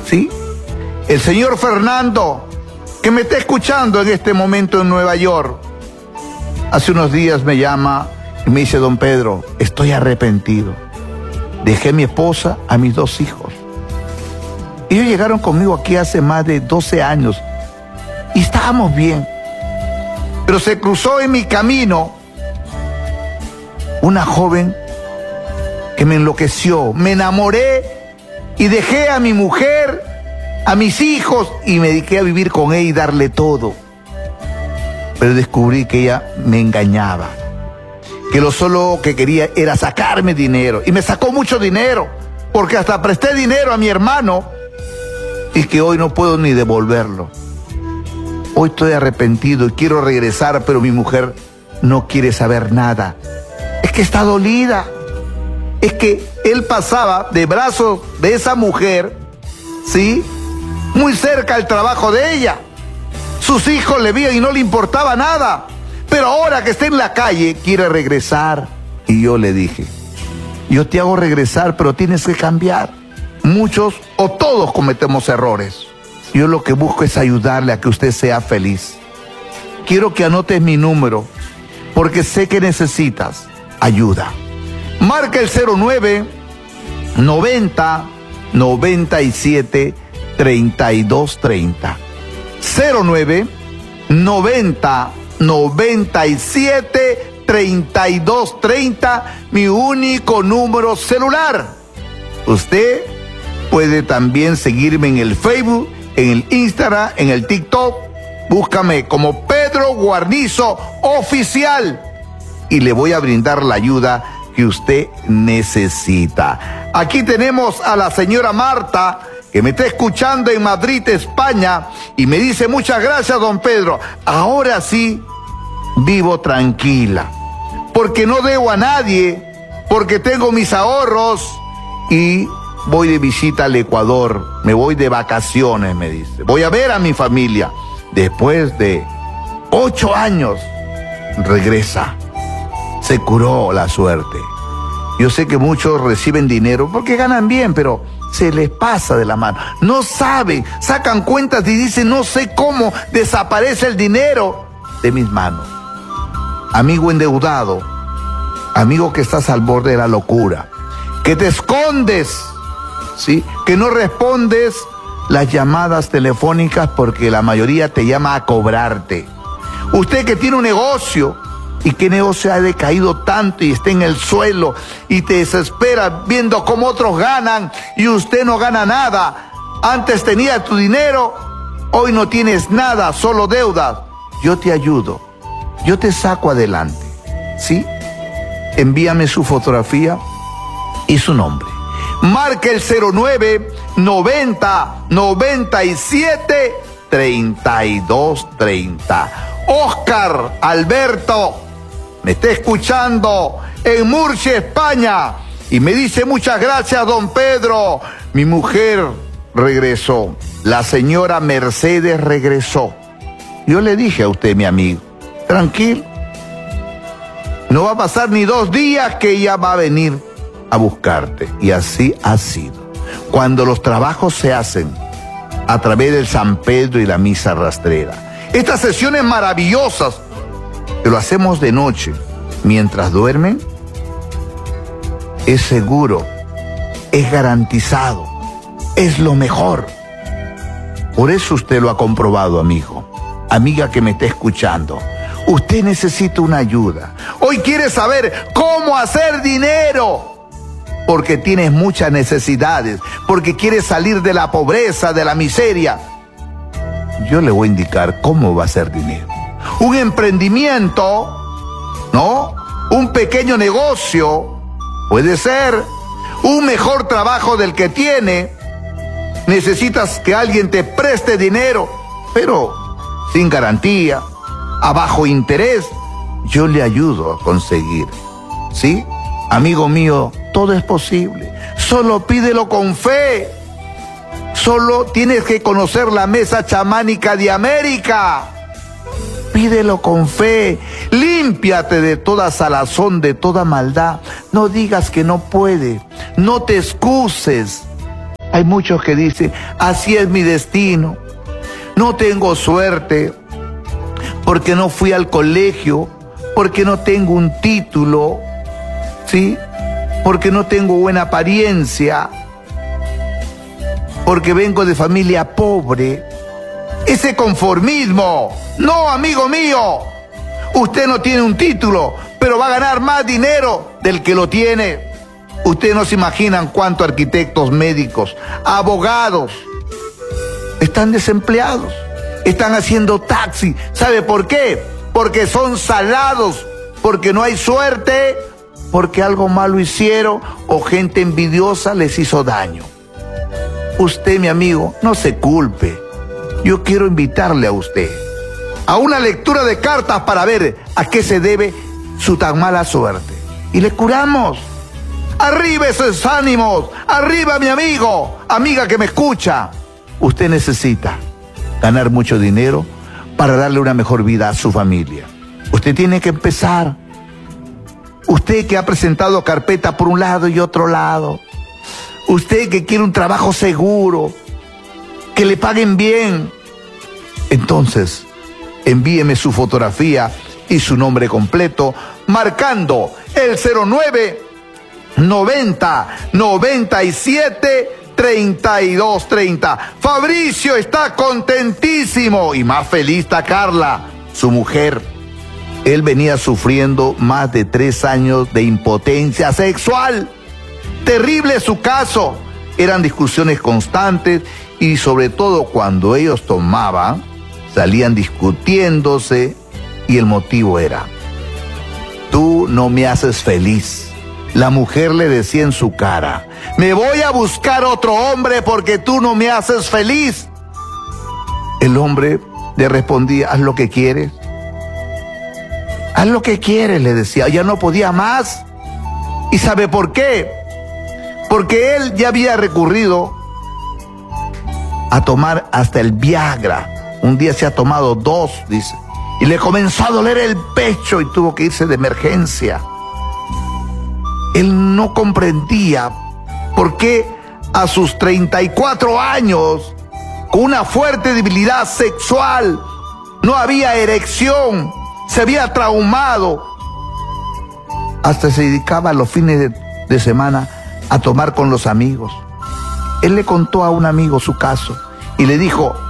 ¿sí? El señor Fernando, que me está escuchando en este momento en Nueva York, hace unos días me llama y me dice: don Pedro, estoy arrepentido. Dejé a mi esposa, a mis 2 hijos. Ellos llegaron conmigo aquí hace más de 12 años y estábamos bien. Pero se cruzó en mi camino una joven que me enloqueció. Me enamoré y dejé a mi mujer, a mis hijos, y me dediqué a vivir con ella y darle todo. Pero descubrí que ella me engañaba, que lo solo que quería era sacarme dinero. Y me sacó mucho dinero, porque hasta presté dinero a mi hermano y que hoy no puedo ni devolverlo. Hoy estoy arrepentido y quiero regresar, pero mi mujer no quiere saber nada. Es que está dolida. Es que él pasaba de brazos de esa mujer, ¿sí?, muy cerca al trabajo de ella. Sus hijos le veían y no le importaba nada. Pero ahora que está en la calle, quiere regresar. Y yo le dije: yo te hago regresar, pero tienes que cambiar. Muchos o todos cometemos errores. Yo lo que busco es ayudarle a que usted sea feliz. Quiero que anotes mi número, porque sé que necesitas ayuda. Marca el 09 90 97 32 30. 09 90 97 32 30, mi único número celular. Usted puede también seguirme en el Facebook, en el Instagram, en el TikTok. Búscame como Pedro Guarnizo Oficial y le voy a brindar la ayuda que usted necesita. Aquí tenemos a la señora Marta, que me está escuchando en Madrid, España, y me dice: muchas gracias, don Pedro. Ahora sí vivo tranquila, porque no debo a nadie, porque tengo mis ahorros y voy de visita al Ecuador, me voy de vacaciones, me dice. Voy a ver a mi familia. Después de 8 años, regresa. Se curó la suerte. Yo sé que muchos reciben dinero porque ganan bien, pero se les pasa de la mano. No saben, sacan cuentas y dicen: no sé cómo desaparece el dinero de mis manos. Amigo endeudado, amigo que estás al borde de la locura, que te escondes, ¿sí?, que no respondes las llamadas telefónicas porque la mayoría te llama a cobrarte. Usted que tiene un negocio y que negocio ha decaído tanto y está en el suelo y te desespera viendo cómo otros ganan y usted no gana nada. Antes tenía tu dinero, hoy no tienes nada, solo deudas. Yo te ayudo, yo te saco adelante, ¿sí? Envíame su fotografía y su nombre. Marque el 09 90 97 32 30. Oscar Alberto me está escuchando en Murcia, España, y me dice: muchas gracias, don Pedro. Mi mujer regresó, la señora Mercedes regresó. Yo le dije a usted, mi amigo, tranquilo, no va a pasar ni 2 días que ella va a venir a buscarte. Y así ha sido. Cuando los trabajos se hacen a través del San Pedro y la misa rastrera, estas sesiones maravillosas que lo hacemos de noche mientras duermen, es seguro, es garantizado, es lo mejor. Por eso usted lo ha comprobado, amigo, amiga que me está escuchando. Usted necesita una ayuda. Hoy quiere saber cómo hacer dinero, porque tienes muchas necesidades, porque quieres salir de la pobreza, de la miseria. Yo le voy a indicar cómo va a hacer dinero. Un emprendimiento, ¿no? Un pequeño negocio, puede ser. Un mejor trabajo del que tiene. Necesitas que alguien te preste dinero, pero sin garantía, a bajo interés. Yo le ayudo a conseguir, ¿sí? Amigo mío, todo es posible. Solo pídelo con fe. Solo tienes que conocer la mesa chamánica de América. Pídelo con fe. Límpiate de toda salazón, de toda maldad. No digas que no puede. No te excuses. Hay muchos que dicen, así es mi destino, no tengo suerte, porque no fui al colegio, porque no tengo un título, ¿sí? Porque no tengo buena apariencia, porque vengo de familia pobre. Ese conformismo, no, amigo mío, usted no tiene un título, pero va a ganar más dinero del que lo tiene. Ustedes no se imaginan cuántos arquitectos, médicos, abogados están desempleados, están haciendo taxi. ¿Sabe por qué? Porque son salados, porque no hay suerte, porque algo malo hicieron o gente envidiosa les hizo daño. Usted, mi amigo, no se culpe. Yo quiero invitarle a usted a una lectura de cartas para ver a qué se debe su tan mala suerte. Y le curamos. Arriba esos ánimos, arriba mi amigo, amiga que me escucha. Usted necesita ganar mucho dinero para darle una mejor vida a su familia. Usted tiene que empezar. Usted que ha presentado carpeta por un lado y otro lado. Usted que quiere un trabajo seguro, que le paguen bien. Entonces, envíeme su fotografía y su nombre completo marcando el 09 90 97 32 30. Fabricio está contentísimo y más feliz está Carla, su mujer. Él venía sufriendo más de 3 años de impotencia sexual. Terrible su caso. Eran discusiones constantes y sobre todo cuando ellos tomaban, salían discutiéndose y el motivo era: tú no me haces feliz. La mujer le decía en su cara: me voy a buscar otro hombre porque tú no me haces feliz. El hombre le respondía: haz lo que quieres. Haz lo que quieres, le decía. Ya no podía más. ¿Y sabe por qué? Porque él ya había recurrido a tomar hasta el Viagra. Un día se ha tomado 2, dice, y le comenzó a doler el pecho y tuvo que irse de emergencia. Él no comprendía por qué a sus 34 años, con una fuerte debilidad sexual, no había erección, se había traumado. Hasta se dedicaba a los fines de semana a tomar con los amigos. Él le contó a un amigo su caso y le dijo: